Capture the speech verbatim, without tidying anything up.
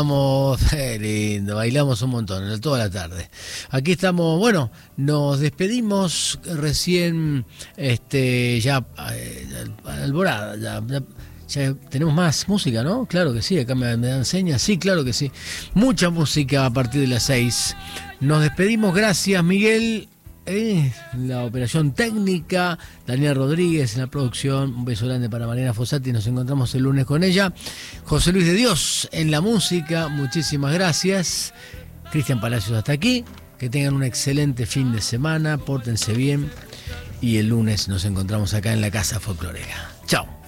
Estamos, eh, lindo, bailamos un montón, toda la tarde. Aquí estamos, bueno, nos despedimos recién, este, ya, eh, alborada, ya, ya, ya tenemos más música, ¿no? Claro que sí, acá me, me dan señas, sí, claro que sí. Mucha música a partir de las seis. Nos despedimos, gracias Miguel. Eh, la operación técnica, Daniel Rodríguez en la producción, un beso grande para Mariana Fossati, nos encontramos el lunes con ella. José Luis de Dios en la música, muchísimas gracias. Cristian Palacios hasta aquí, que tengan un excelente fin de semana, pórtense bien y el lunes nos encontramos acá en la Casa Folclórica. Chao.